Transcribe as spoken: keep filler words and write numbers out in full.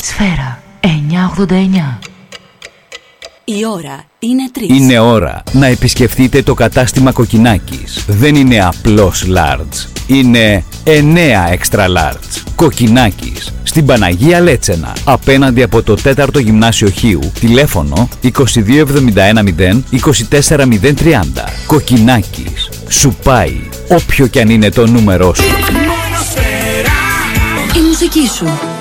Σφαίρα εννιακόσια ογδόντα εννιά. Η ώρα είναι τρεις. Είναι ώρα να επισκεφτείτε το κατάστημα Κοκκινάκης. Δεν είναι απλώς large. Είναι εννέα extra large. Κοκκινάκης. Στην Παναγία Λέτσενα. Απέναντι από το τέταρτο Γυμνάσιο Χίου. Τηλέφωνο είκοσι δύο εβδομήντα ένα μηδέν είκοσι τέσσερα μηδέν τριάντα. Κοκκινάκης. Σου πάει όποιο κι αν είναι το νούμερό σου. Η μουσική σου.